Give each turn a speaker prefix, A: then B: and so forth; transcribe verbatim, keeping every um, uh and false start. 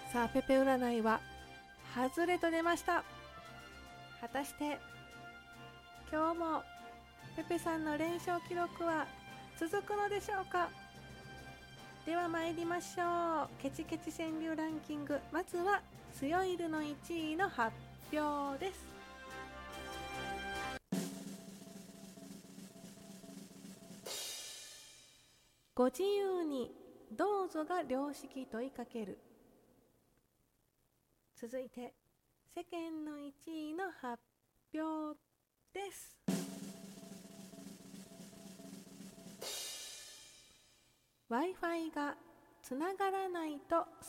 A: さあペペ占いは外れと出ました。果たして今日もペペさんの連勝記録は続くのでしょうか。では参りましょう。ケチケチ川柳ランキング、まずは強いるのいちいの発表です。ご自由にどうぞが良識問いかける。続いて世間のいちいの発表です。Wi-Fi がつながらないと